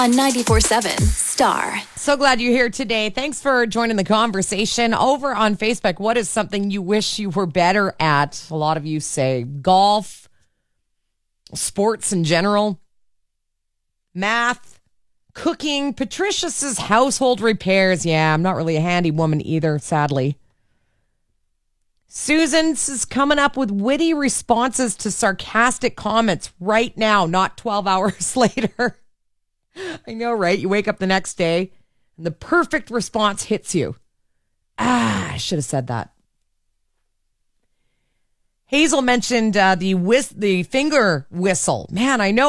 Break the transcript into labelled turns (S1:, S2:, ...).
S1: on 94.7 Star.
S2: So glad you're here today. Thanks for joining the conversation. Over on Facebook, what is something you wish you were better at? A lot of you say golf, sports in general, math, cooking. Patricia says household repairs. Yeah, I'm not really a handy woman either, sadly. Susan is coming up with witty responses to sarcastic comments right now, not 12 hours later. I know, right? You wake up the next day and the perfect response hits you. I should have said that. Hazel mentioned the finger whistle. Man, I know.